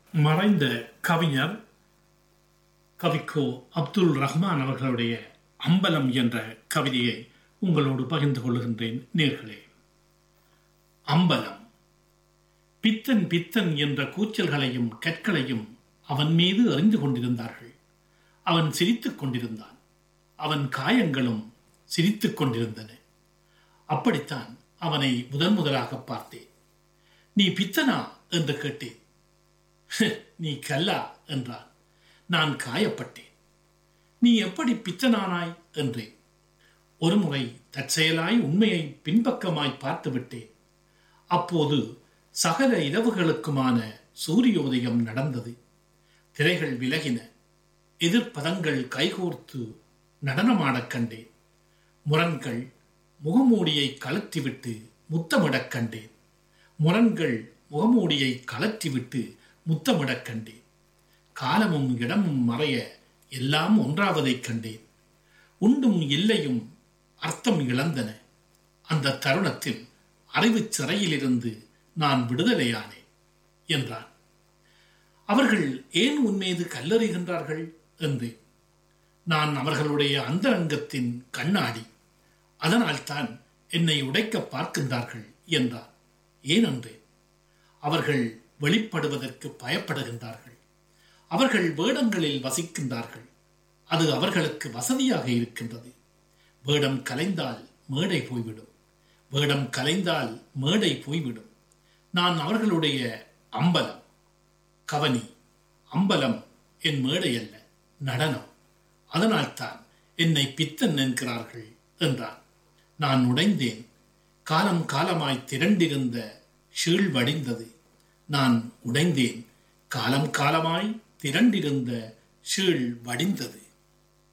மறைந்த கவிஞர் கவிக்கோ அப்துல் ரஹ்மான் அவர்களுடைய அம்பலம் என்ற கவிதையை உங்களோடு பகிர்ந்து கொள்கின்றேன் நேர்களே. அம்பலம். பித்தன் பித்தன் என்ற கூச்சல்களையும் கற்களையும் அவன் மீது எறிந்து கொண்டிருந்தார்கள். அவன் சிரித்துக் கொண்டிருந்தான். அவன் காயங்களும் சிரித்துக் கொண்டிருந்தன. அப்படித்தான் அவனை முதலாக பார்த்தேன். நீ பித்தனா என்று கேட்டேன். நீ கல்லா என்றான். நான் காயப்பட்டேன். நீ எப்படி பித்தனானாய் என்றேன். ஒருமுறை தற்செயலாய் உண்மையை பின்பக்கமாய் பார்த்துவிட்டேன். அப்போது சகல இரவுகளுக்குமான சூரியோதயம் நடந்தது. திரைகள் விலகின. எதிர்ப்பதங்கள் கைகோர்த்து நடனமாடக் கண்டேன். முரண்கள் முகமூடியை கலற்றிவிட்டு முத்தமிடக் கண்டேன். முரண்கள் முகமூடியை கலற்றிவிட்டு முத்தமிடக் கண்டேன். காலமும் இடமும் மறைய எல்லாம் ஒன்றாவதைக் கண்டேன். உண்டும் இல்லையும் அர்த்தம் இழந்தன. அந்த தருணத்தில் அறிவு சிறையிலிருந்து நான் விடுதலையானேன் என்றான். அவர்கள் ஏன் உன்மீது கல்லறிகின்றார்கள் என்று. நான் அவர்களுடைய அந்தரங்கத்தின் கண்ணாடி. அதனால்தான் என்னை உடைக்க பார்க்கின்றார்கள் என்றார். ஏனென்று. அவர்கள் வெளிப்படுவதற்கு பயப்படுகின்றார்கள். அவர்கள் வேடங்களில் வசிக்கின்றார்கள். அது அவர்களுக்கு வசதியாக இருக்கின்றது. வேடம் கலைந்தால் மேடை போய்விடும். வேடம் கலைந்தால் மேடை போய்விடும். நான் அவர்களுடைய அம்பலம். கவனி, அம்பலம் என் மேடை அல்ல, நடனம். அதனால்தான் என்னை பித்தன் என்கிறார்கள் என்றான். நான் உடைந்தேன். காலம் காலமாய் திரண்டிருந்த ஷீழ் வடிந்தது. நான் உடைந்தேன். காலம் காலமாய் திரண்டிருந்த ஷீழ் வடிந்தது.